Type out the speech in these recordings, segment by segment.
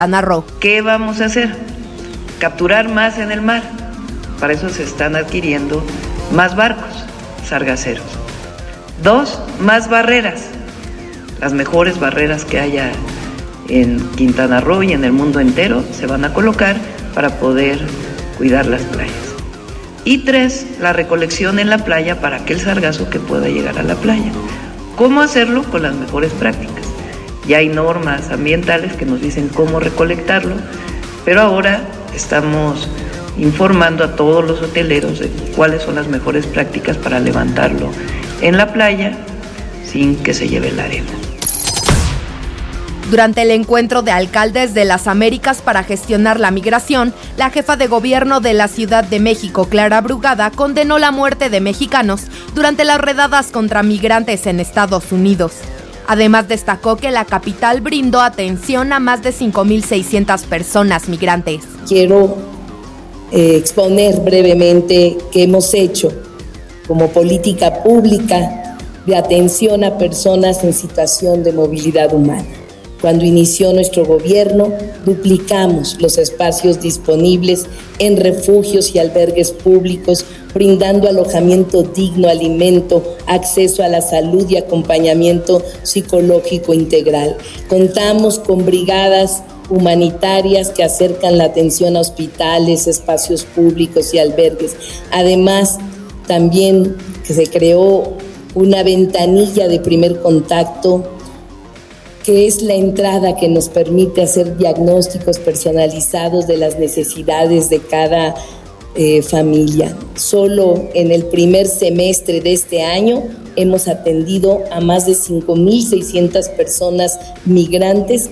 Quintana Roo. ¿Qué vamos a hacer? Capturar más en el mar. Para eso se están adquiriendo más barcos sargaceros. 2, más barreras. Las mejores barreras que haya en Quintana Roo y en el mundo entero se van a colocar para poder cuidar las playas. Y 3, la recolección en la playa para aquel sargazo que pueda llegar a la playa. ¿Cómo hacerlo? Con las mejores prácticas. Ya hay normas ambientales que nos dicen cómo recolectarlo, pero ahora estamos informando a todos los hoteleros de cuáles son las mejores prácticas para levantarlo en la playa sin que se lleve la arena. Durante el encuentro de alcaldes de las Américas para gestionar la migración, la jefa de gobierno de la Ciudad de México, Clara Brugada, condenó la muerte de mexicanos durante las redadas contra migrantes en Estados Unidos. Además, destacó que la capital brindó atención a más de 5,600 personas migrantes. Quiero exponer brevemente qué hemos hecho como política pública de atención a personas en situación de movilidad humana. Cuando inició nuestro gobierno, duplicamos los espacios disponibles en refugios y albergues públicos, brindando alojamiento digno, alimento, acceso a la salud y acompañamiento psicológico integral. Contamos con brigadas humanitarias que acercan la atención a hospitales, espacios públicos y albergues. Además, también que se creó una ventanilla de primer contacto, que es la entrada que nos permite hacer diagnósticos personalizados de las necesidades de cada familia. Solo en el primer semestre de este año hemos atendido a más de 5,600 personas migrantes.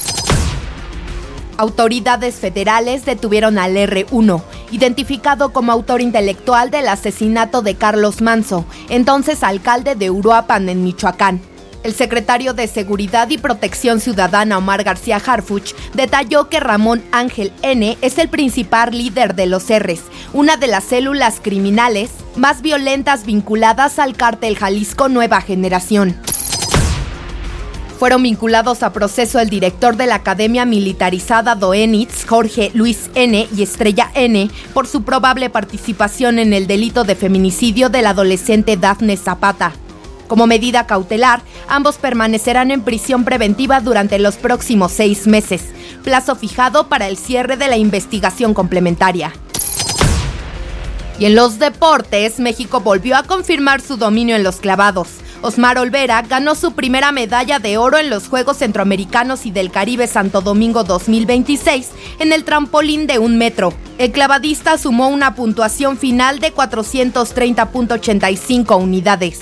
Autoridades federales detuvieron al R1, identificado como autor intelectual del asesinato de Carlos Manzo, entonces alcalde de Uruapan, en Michoacán. El secretario de Seguridad y Protección Ciudadana, Omar García Harfuch, detalló que Ramón Ángel N. es el principal líder de los R's, una de las células criminales más violentas vinculadas al cártel Jalisco Nueva Generación. Fueron vinculados a proceso el director de la Academia Militarizada Doenitz, Jorge Luis N. y Estrella N., por su probable participación en el delito de feminicidio del adolescente Dafne Zapata. Como medida cautelar, ambos permanecerán en prisión preventiva durante los próximos 6 meses, plazo fijado para el cierre de la investigación complementaria. Y en los deportes, México volvió a confirmar su dominio en los clavados. Osmar Olvera ganó su primera medalla de oro en los Juegos Centroamericanos y del Caribe Santo Domingo 2026 en el trampolín de 1 metro. El clavadista sumó una puntuación final de 430.85 unidades.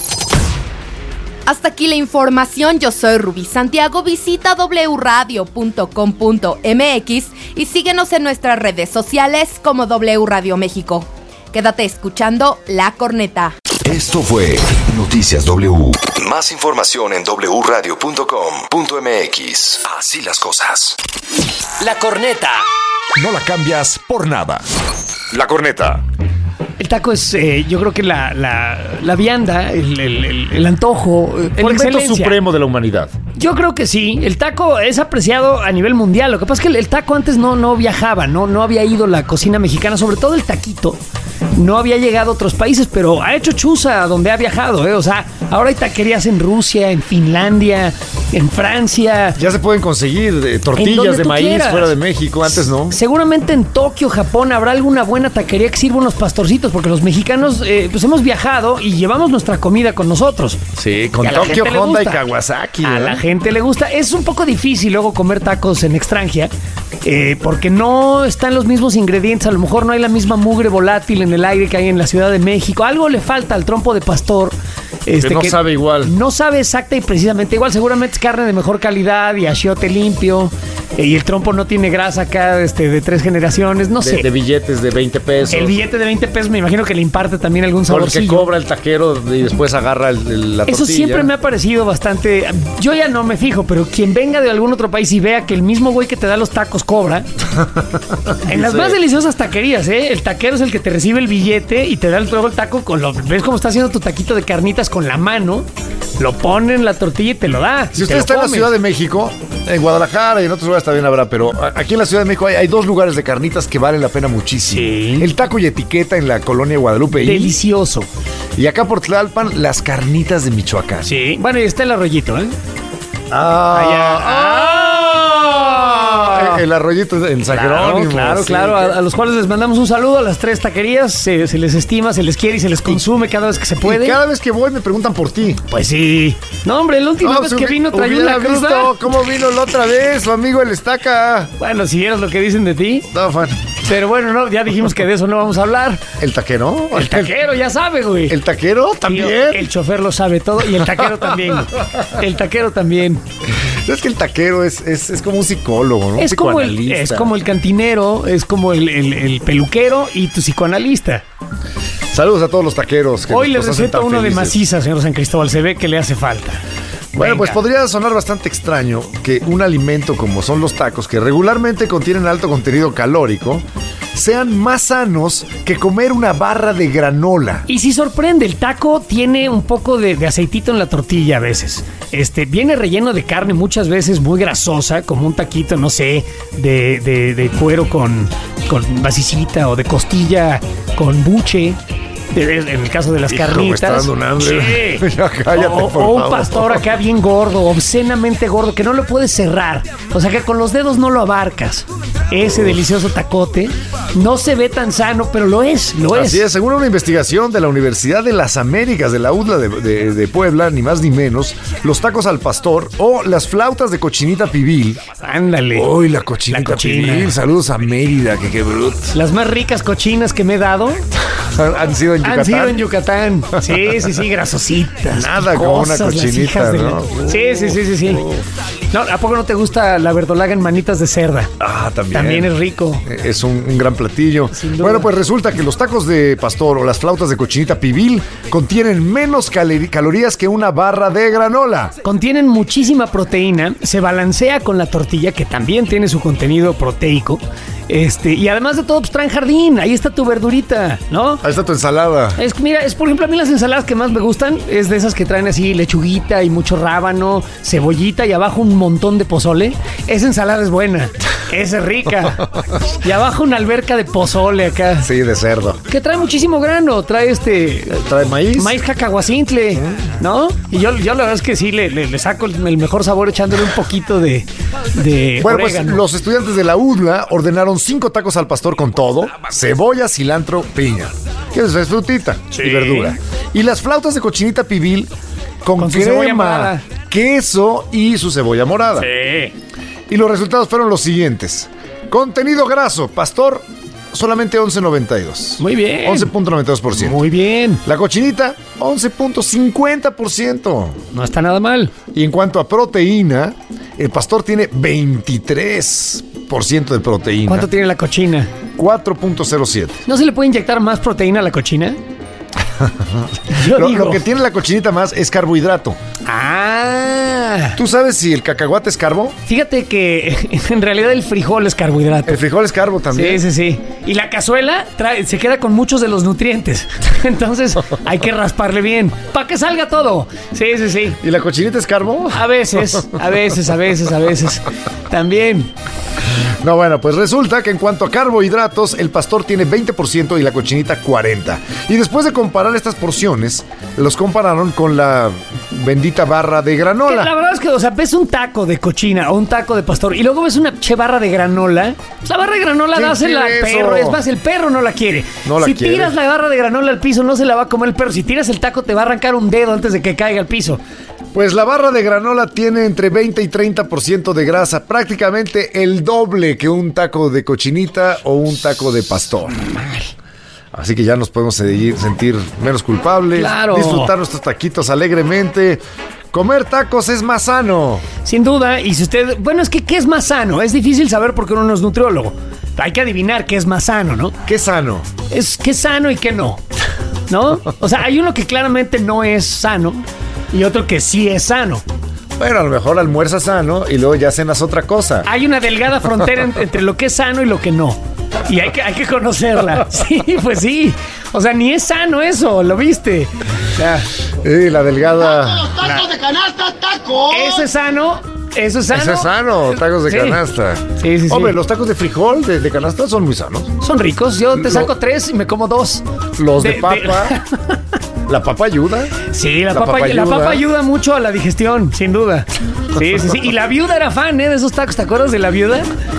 Hasta aquí la información, yo soy Rubí Santiago, visita wradio.com.mx y síguenos en nuestras redes sociales como W Radio México. Quédate escuchando La Corneta. Esto fue Noticias W. Más información en wradio.com.mx. Así las cosas. La Corneta. No la cambias por nada. La Corneta. El taco es, yo creo que la vianda, el antojo, el alimento supremo de la humanidad. Yo creo que sí. El taco es apreciado a nivel mundial. Lo que pasa es que el taco antes no viajaba, no había ido la cocina mexicana, sobre todo el taquito. No había llegado a otros países, pero ha hecho chuza donde ha viajado, ¿eh? O sea, ahora hay taquerías en Rusia, en Finlandia, en Francia. Ya se pueden conseguir tortillas de maíz fuera de México, antes no. Seguramente en Tokio, Japón, habrá alguna buena taquería que sirva unos pastorcitos, porque los mexicanos pues hemos viajado y llevamos nuestra comida con nosotros. Sí, con Tokio, Honda y Kawasaki. A la gente le gusta. Es un poco difícil luego comer tacos en extranjera, porque no están los mismos ingredientes. A lo mejor no hay la misma mugre volátil en el aire que hay en la Ciudad de México. Algo le falta al trompo de pastor. Que no sabe igual. No sabe exacta y precisamente igual. Seguramente es carne de mejor calidad y achiote limpio. Y el trompo no tiene grasa acá de 3 generaciones. No sé. De billetes de 20 pesos. El billete de 20 pesos me imagino que le imparte también algún saborcillo. Porque cobra el taquero y después agarra la tortilla. Eso siempre me ha parecido bastante. Yo ya no me fijo, pero quien venga de algún otro país y vea que el mismo güey que te da los tacos cobra. En las más deliciosas taquerías, el taquero es el que te recibe el billete y te da luego el taco ves cómo está haciendo tu taquito de carnitas con la mano. Lo pone en la tortilla y te lo da. Si usted está en la Ciudad de México, en Guadalajara y en otros lugares también habrá, pero aquí en la Ciudad de México hay 2 lugares de carnitas que valen la pena muchísimo. Sí. El Taco y Etiqueta en la colonia Guadalupe. Delicioso. Y acá por Tlalpan, las carnitas de Michoacán. Sí. Bueno, y está el Arroyito, ¿eh? El Arroyito en San Jerónimo. Claro. A los cuales les mandamos un saludo a las 3 taquerías. Se les estima, se les quiere y se les consume cada vez que se puede. Y cada vez que voy me preguntan por ti. Pues sí. No, hombre, la última vez que vino traía una cruda. Visto cómo vino la otra vez, su amigo el Estaca. Bueno, si vieras lo que dicen de ti. No, fan. Pero bueno, no, ya dijimos que de eso no vamos a hablar. ¿El taquero? El taquero, ya sabe, güey. ¿El taquero también? El chofer lo sabe todo y el taquero también. El taquero también. Es que el taquero es como un psicólogo, ¿no? Es como el cantinero, es como el peluquero y tu psicoanalista. Saludos a todos los taqueros. Hoy les receto uno de maciza, señor San Cristóbal. Se ve que le hace falta. Bueno, pues podría sonar bastante extraño que un alimento como son los tacos, que regularmente contienen alto contenido calórico, sean más sanos que comer una barra de granola. Y si sorprende, el taco tiene un poco de aceitito en la tortilla a veces. Viene relleno de carne muchas veces muy grasosa, como un taquito, no sé, de cuero con basicita o de costilla con buche. En el caso de las carnitas. Me está dando un hambre. Sí. Ya cállate, o un pastor acá bien gordo, obscenamente gordo, que no lo puedes cerrar. O sea que con los dedos no lo abarcas. Ese delicioso tacote no se ve tan sano, pero lo es. Así es, según una investigación de la Universidad de las Américas, de la UDLA de Puebla, ni más ni menos, los tacos al pastor o las flautas de cochinita pibil. Ándale. Uy, la cochinita pibil. Saludos a Mérida, que qué bruto. Las más ricas cochinas que me he dado han sido en Yucatán. Sí, grasositas. Nada como una cochinita, ¿no? Sí. No, ¿a poco no te gusta la verdolaga en manitas de cerda? También. También es rico. Es un gran platillo. Bueno, pues resulta que los tacos de pastor o las flautas de cochinita pibil contienen menos calorías que una barra de granola. Contienen muchísima proteína, se balancea con la tortilla, que también tiene su contenido proteico. Y además de todo, pues traen jardín. Ahí está tu verdurita, ¿no? Ahí está tu ensalada. Mira, por ejemplo, a mí las ensaladas que más me gustan es de esas que traen así lechuguita y mucho rábano, cebollita y abajo un montón de pozole. Esa ensalada es buena. Esa es rica. Y abajo una alberca de pozole acá. Sí, de cerdo. Que trae muchísimo grano. Trae trae maíz. Maíz cacahuacintle, ¿no? Y yo la verdad es que sí le saco el mejor sabor echándole un poquito de bueno, orégano. Pues los estudiantes de la UDLA ordenaron 5 tacos al pastor con todo, cebolla, cilantro, piña. Que es frutita y verdura. Y las flautas de cochinita pibil con crema, queso y su cebolla morada. Sí. Y los resultados fueron los siguientes. Contenido graso, pastor, solamente 11.92. Muy bien. 11.92%. Muy bien. La cochinita, 11.50%. No está nada mal. Y en cuanto a proteína, el pastor tiene 23% de proteína. ¿Cuánto tiene la cochina? 4.07. ¿No se le puede inyectar más proteína a la cochina? Lo que tiene la cochinita más es carbohidrato. ¿Tú sabes si el cacahuate es carbo? Fíjate que en realidad el frijol es carbohidrato. El frijol es carbo también. Sí. Y la cazuela se queda con muchos de los nutrientes. Entonces hay que rasparle bien para que salga todo. Sí. ¿Y la cochinita es carbo? A veces. También. No, bueno, pues resulta que en cuanto a carbohidratos, el pastor tiene 20% y la cochinita 40%. Y después de comparar estas porciones, los compararon con la bendita barra de granola. Que la verdad es que, ves un taco de cochina o un taco de pastor y luego ves una barra de granola. Pues la barra de granola dásela al perro. Es más, el perro no la quiere. Si tiras la barra de granola al piso, no se la va a comer el perro. Si tiras el taco, te va a arrancar un dedo antes de que caiga al piso. Pues la barra de granola tiene entre 20 y 30% de grasa, prácticamente el doble que un taco de cochinita o un taco de pastor. Así que ya nos podemos sentir menos culpables, claro, disfrutar nuestros taquitos alegremente. Comer tacos es más sano. Sin duda, y si usted... Bueno, es que ¿qué es más sano? Es difícil saber porque uno no es nutriólogo. Hay que adivinar qué es más sano, ¿no? ¿Qué sano? Es qué sano y qué no, ¿no? O sea, hay uno que claramente no es sano y otro que sí es sano. Bueno, a lo mejor almuerzas sano y luego ya cenas otra cosa. Hay una delgada frontera entre lo que es sano y lo que no. Y hay que conocerla. Sí, pues sí. O sea, ni es sano eso, ¿lo viste? O sea, la delgada. ¡Los tacos de canasta, tacos! ¿eso es sano? ¿Eso es sano? Eso es sano, tacos de canasta. Sí. Hombre, los tacos de frijol de canasta son muy sanos. Son ricos. Yo te saco 3 y me como 2. Los de papa. ¿La papa ayuda? Sí, la papa ayuda mucho a la digestión, sin duda. Sí. Y la viuda era fan, de esos tacos. ¿Te acuerdas de la viuda?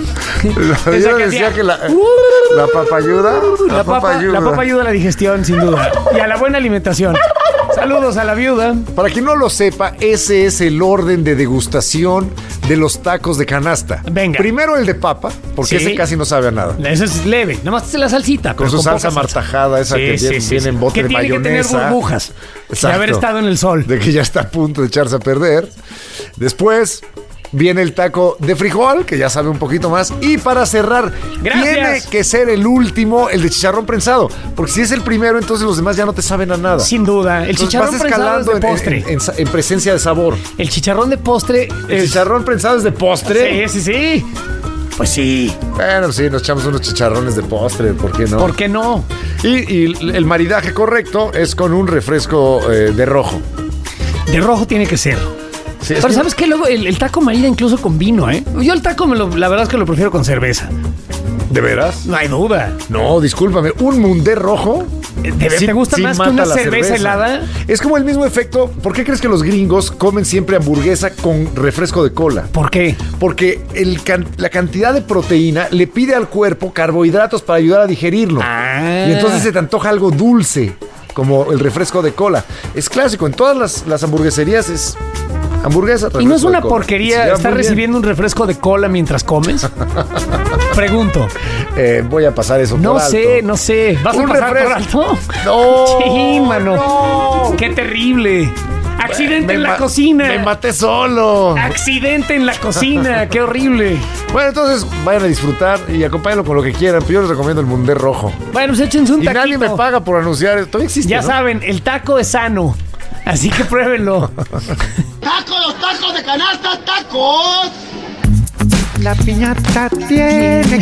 La viuda decía que la papa ayuda. La papa ayuda a la digestión, sin duda. Y a la buena alimentación. Saludos a la viuda. Para quien no lo sepa, ese es el orden de degustación de los tacos de canasta. Venga. Primero el de papa, porque ese casi no sabe a nada. Ese es leve, nada más la salsita. Con su salsa martajada, esa que viene en bote de mayonesa. Que tiene que tener burbujas. Exacto. De haber estado en el sol. De que ya está a punto de echarse a perder. Después viene el taco de frijol, que ya sabe un poquito más. Y para cerrar, tiene que ser el último, el de chicharrón prensado. Porque si es el primero, entonces los demás ya no te saben a nada. Sin duda. El chicharrón prensado es de postre. En presencia de sabor. El chicharrón de postre. El chicharrón prensado es de postre. Sí. Pues sí. Bueno, sí, nos echamos unos chicharrones de postre, ¿por qué no? ¿Por qué no? Y el maridaje correcto es con un refresco de rojo. De rojo tiene que ser. Sí, pero ¿sabes qué? Luego el taco marida incluso con vino, ¿eh? Yo el taco la verdad es que lo prefiero con cerveza. ¿De veras? No hay duda. No, discúlpame. ¿Un Mundé rojo? ¿Te gusta más que una cerveza helada? Es como el mismo efecto. ¿Por qué crees que los gringos comen siempre hamburguesa con refresco de cola? ¿Por qué? Porque la cantidad de proteína le pide al cuerpo carbohidratos para ayudar a digerirlo. Y entonces se te antoja algo dulce, como el refresco de cola. Es clásico. En todas las hamburgueserías es hamburguesa. ¿Y no es una porquería estar recibiendo un refresco de cola mientras comes? Pregunto. Voy a pasar eso por alto. No sé. ¿Vas a pasar por alto? No. Sí, mano. No. Qué terrible. Accidente en la cocina. Me maté solo. Accidente en la cocina. Qué horrible. Bueno, entonces vayan a disfrutar y acompáñenlo con lo que quieran. Pero yo les recomiendo el Mundé rojo. Bueno, pues échense un taquito. Y nadie me paga por anunciar. Todavía existe, ya ¿no? saben, el taco es sano. Así que pruébenlo. ¡Tacos, los tacos de canasta, tacos! La piñata tiene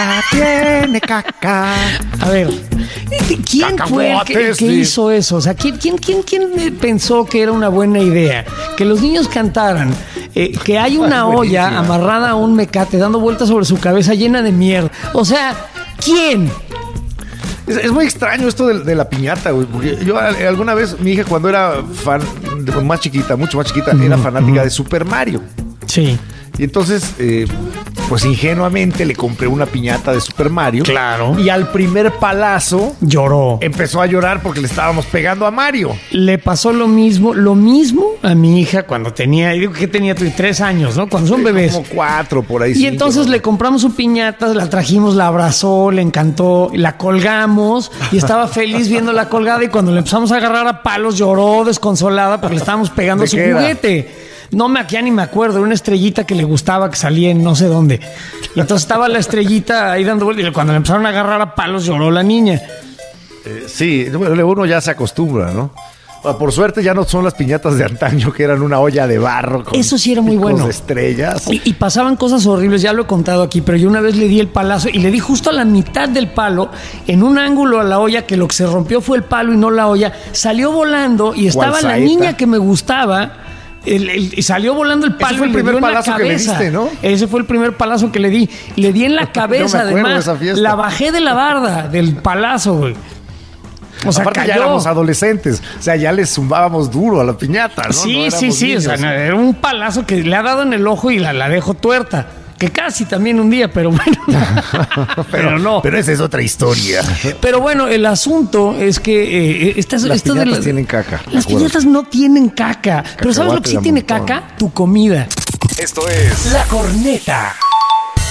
caca. A ver, ¿quién fue el que hizo eso? O sea, ¿quién pensó que era una buena idea? Que los niños cantaran, que hay una olla amarrada a un mecate dando vueltas sobre su cabeza llena de mierda. O sea, ¿quién? Es muy extraño esto de la piñata, güey, porque yo alguna vez, mi hija cuando era fan, más chiquita, mucho más chiquita, era fanática de Super Mario. Sí. Y entonces, pues ingenuamente le compré una piñata de Super Mario. Claro. Y al primer palazo lloró. Empezó a llorar porque le estábamos pegando a Mario. Le pasó lo mismo a mi hija cuando tenía, y digo que tenía 3 años, ¿no? Cuando son bebés. Como 4 por ahí. Y 5, entonces le compramos su piñata, la trajimos, la abrazó, le encantó, la colgamos y estaba feliz viendo la colgada, y cuando le empezamos a agarrar a palos lloró desconsolada porque le estábamos pegando su juguete. No ya ni me acuerdo, una estrellita que le gustaba que salía en no sé dónde. Y entonces estaba la estrellita ahí dando vueltas y cuando le empezaron a agarrar a palos lloró la niña. Sí, uno ya se acostumbra, ¿no? Por suerte ya no son las piñatas de antaño que eran una olla de barro con eso sí era muy bueno. De estrellas. Y pasaban cosas horribles, ya lo he contado aquí, pero yo una vez le di el palazo y le di justo a la mitad del palo, en un ángulo a la olla, que lo que se rompió fue el palo y no la olla. Salió volando y estaba la niña que me gustaba. Y salió volando el palo. Ese fue el primer palazo que le diste, ¿no? Ese fue el primer palazo que le di. Le di en la cabeza, además. La bajé de la barda del palazo, güey. O sea, aparte cayó. Ya éramos adolescentes. O sea, ya le zumbábamos duro a la piñata, ¿no? Sí. Niños. O sea, era un palazo que le ha dado en el ojo y la dejó tuerta. Que casi también un día, pero bueno. pero no. Pero esa es otra historia. Pero bueno, el asunto es que las piñatas tienen caca. Las piñatas no tienen caca. Pero ¿sabes lo que sí tiene caca? Tu comida. Esto es La Corneta.